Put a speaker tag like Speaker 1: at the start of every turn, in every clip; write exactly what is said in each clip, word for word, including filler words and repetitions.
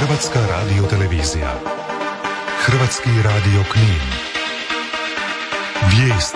Speaker 1: Hrvatska radiotelevizija. Hrvatski radio Knin. Vijesti.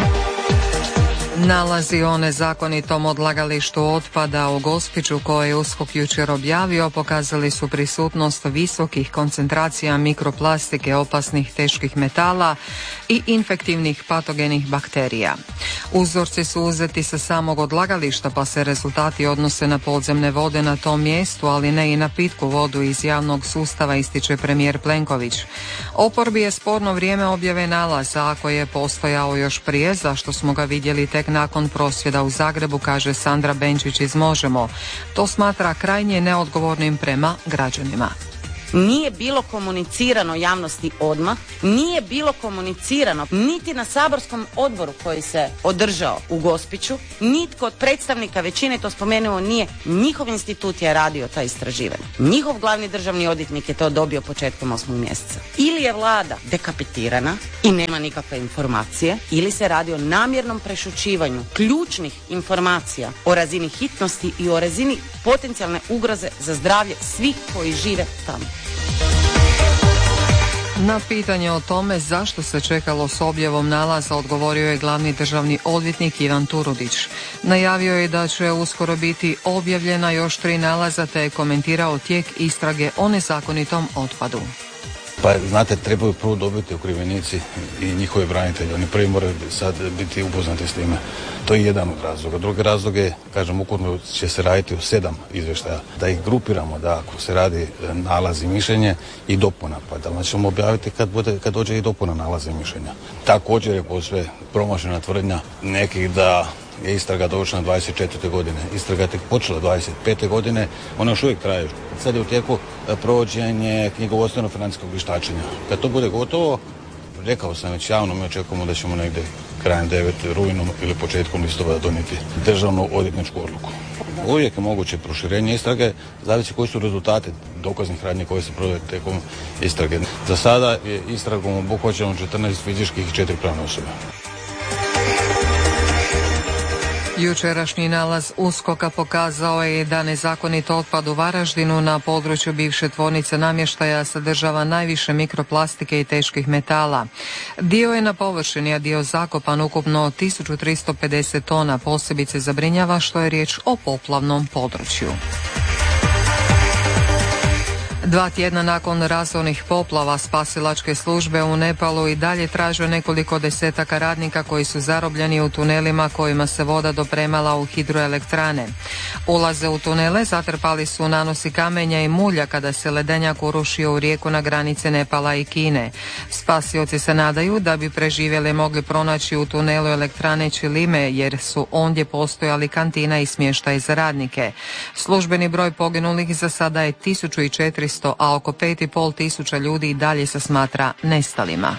Speaker 2: Nalazi o nezakonitom odlagalištu otpada u Gospiću koje je USKOK jučer objavio pokazali su prisutnost visokih koncentracija mikroplastike, opasnih teških metala i infektivnih patogenih bakterija. Uzorci su uzeti sa samog odlagališta pa se rezultati odnose na podzemne vode na tom mjestu, ali ne i na pitku vodu iz javnog sustava, ističe premijer Plenković. Oporbi je sporno vrijeme objave nalaza, ako je postojao još prije, zašto smo ga vidjeli tek nakon prosvjeda u Zagrebu, kaže Sandra Benčić iz Možemo. To smatra krajnje neodgovornim prema građanima.
Speaker 3: Nije bilo komunicirano javnosti odmah, nije bilo komunicirano niti na saborskom odboru koji se održao u Gospiću, nitko od predstavnika većine to spomenuo nije, njihov institut je radio ta istraživanja. Njihov glavni državni odvjetnik je to dobio početkom osmog mjeseca. Ili je vlada dekapitirana i nema nikakve informacije, ili se radi o namjernom prešućivanju ključnih informacija o razini hitnosti i o razini potencijalne ugroze za zdravlje svih koji žive tamo.
Speaker 2: Na pitanje o tome zašto se čekalo s objavom nalaza odgovorio je glavni državni odvjetnik Ivan Turudić. Najavio je da će uskoro biti objavljena još tri nalaza te je komentirao tijek istrage o nezakonitom otpadu.
Speaker 4: Pa znate, trebaju prvo dobiti okrivljenici i njihovi branitelji. Oni prvi moraju sad biti upoznati s time. To je jedan od razloga. Drugi razlog je, kažem, ukupno će se raditi o sedam izvještaja. Da ih grupiramo, da ako se radi nalaz i mišljenje i dopuna. Pa da ćemo objaviti kad, bude, kad dođe i dopuna nalaza i mišljenja. Također je posve promašena tvrdnja nekih da je istraga dovršena dvadeset četvrte godine. Istraga je tek počela dvadeset pete godine, ona još uvijek traje. Sad je u tijeku provođenje knjigovodstveno-financijskog vještačenja. Kad to bude gotovo, rekao sam već javno, mi očekujemo da ćemo negdje krajem devetog rujnom ili početkom listopada donijeti državnu odvjetničku odluku. Uvijek je moguće proširenje istrage, zavisi koji su rezultati dokaznih radnji koje se provode tijekom istrage. Za sada je istragom obuhvaćeno četrnaest fizičkih i četiri pravne osobe.
Speaker 2: Jučerašnji nalaz USKOK-a pokazao je da nezakonit otpad u Varaždinu na području bivše tvornice namještaja sadržava najviše mikroplastike i teških metala. Dio je na površini, a dio zakopan, ukupno tisuću tristo pedeset tona. Posebice zabrinjava što je riječ o poplavnom području. Dva tjedna nakon razornih poplava spasilačke službe u Nepalu i dalje traže nekoliko desetaka radnika koji su zarobljeni u tunelima kojima se voda dopremala u hidroelektrane. Ulaze u tunele zatrpali su nanosi kamenja i mulja kada se ledenjak urušio u rijeku na granici Nepala i Kine. Spasioci se nadaju da bi preživjeli mogli pronaći u tunelu elektrane Čilime jer su ondje postojali kantina i smještaj za radnike. Službeni broj poginulih za sada je tisuću četiristo, a oko pet i pol tisuća ljudi i dalje se smatra nestalima.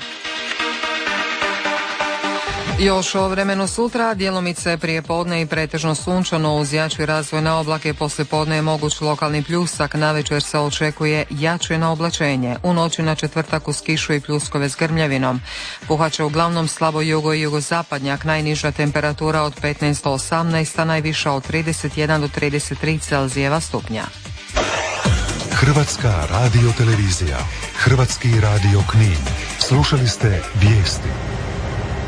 Speaker 2: Još o vremenu sutra, djelomice prije podne i pretežno sunčano uz jači razvoj na oblake, poslije podne je moguć lokalni pljusak, navečer se očekuje jače na oblačenje. U noći na četvrtak uz kišu i pljuskove s grmljavinom. Puhaće uglavnom slabo jugo i jugozapadnjak, najniža temperatura od petnaest do osamnaest, a najviša od trideset jedan do trideset tri Celzijeva stupnja.
Speaker 1: Hrvatska radiotelevizija, Hrvatski radio Knin. Slušali ste vijesti.